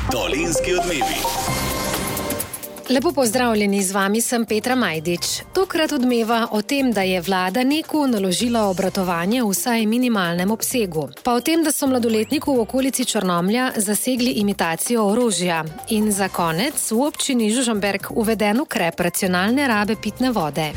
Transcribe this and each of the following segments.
Dolenjski odmevi. Lepo pozdravljeni, z vami sem Petra Majdič. Tokrat odmeva o tem, da je vlada NEK-u naložila obratovanje v vsaj minimalnem obsegu. Pa o tem, da so mladoletniku v okolici Črnomlja zasegli imitacijo orožja. In za konec v občini Žužemberk uveden ukrep racionalne rabe pitne vode.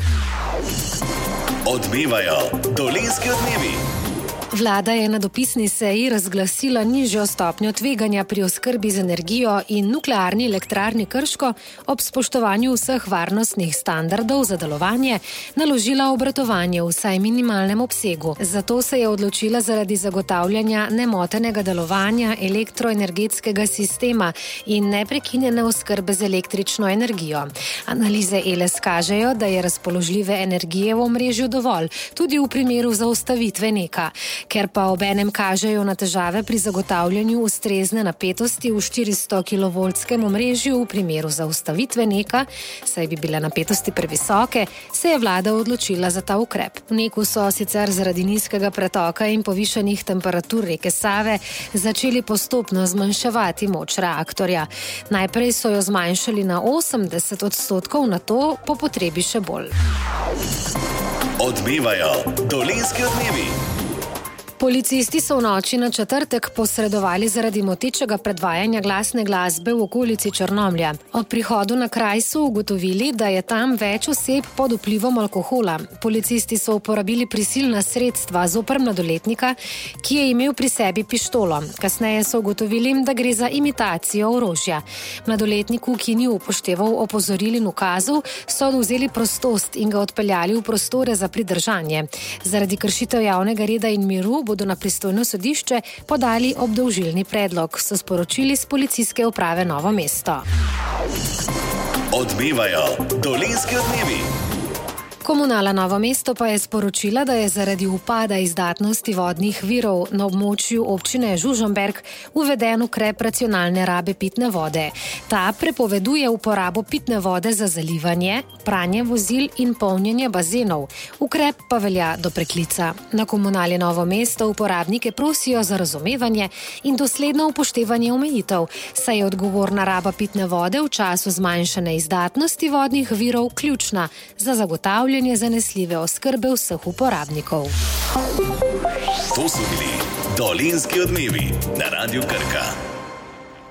Odmevajo Dolenjski odmevi. Vlada je na dopisni seji razglasila nižjo stopnjo tveganja pri oskrbi z energijo in nuklearni elektrarni Krško ob spoštovanju vseh varnostnih standardov za delovanje naložila obratovanje v vsaj minimalnem obsegu. Zato se je odločila zaradi zagotavljanja nemotenega delovanja elektroenergetskega sistema in neprekinjene oskrbe z električno energijo. Analize ELES kažejo, da je razpoložljive energije v omrežju dovolj, tudi v primeru zaustavitve NEK-a. Ker pa obenem kažejo na težave pri zagotavljanju ustrezne napetosti v 400 kV omrežju v primeru zaustavitve NEK-a, saj bi bile napetosti previsoke, se je vlada odločila za ta ukrep. V NEK-u so sicer zaradi nizkega pretoka in povišanih temperatur reke Save začeli postopno zmanjševati moč reaktorja. Najprej so jo zmanjšali na 80%, nato po potrebi še bolj. Odmevajo Dolenjski odmevi. Policisti so v noči na četrtek posredovali zaradi motečega predvajanja glasne glasbe v okolici Črnomlja. Ob prihodu na kraj so ugotovili, da je tam več oseb pod vplivom alkohola. Policisti so uporabili prisilna sredstva zoper mladoletnika, ki je imel pri sebi pištolo. Kasneje so ugotovili, da gre za imitacijo orožja. Mladoletniku, ki ni upošteval opozoril in ukazov, so odvzeli prostost in ga odpeljali v prostore za pridržanje. Zaradi kršitev javnega reda in miru bodo na pristojno sodišče podali obdolžilni predlog, so sporočili s Policijske uprave Novo mesto. Odmevajo Dolenjski odmevi. Komunala Novo mesto pa je sporočila, da je zaradi upada izdatnosti vodnih virov na območju občine Žužemberk uveden ukrep racionalne rabe pitne vode. Ta prepoveduje uporabo pitne vode za zalivanje, pranje vozil in polnjenje bazenov. Ukrep pa velja do preklica. Na Komunali Novo mesto uporabnike prosijo za razumevanje in dosledno upoštevanje omejitev, saj je odgovorna raba pitne vode v času zmanjšane izdatnosti vodnih virov ključna za zagotavljanje zanesljive oskrbe vseh uporabnikov. To so bili Dolenjski odmevi na Radiu Krka.